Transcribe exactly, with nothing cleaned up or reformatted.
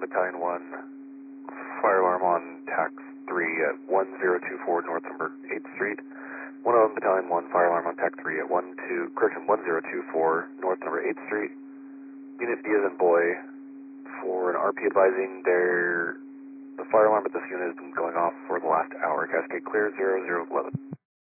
Battalion one, fire alarm on tax three at one zero two four North Number eighth Street. one eleven Battalion one, fire alarm on tax three at one two, correction, one zero two four North Number eighth Street. Unit B as in boy, for an R P advising there, the fire alarm at this unit has been going off for the last hour. Cascade clear, zero zero eleven.